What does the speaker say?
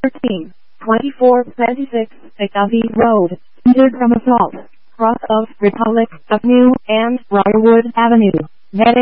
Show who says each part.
Speaker 1: 13, 2426 Picavey Road, entered from assault, cross of Republic Avenue and Briarwood Avenue, heading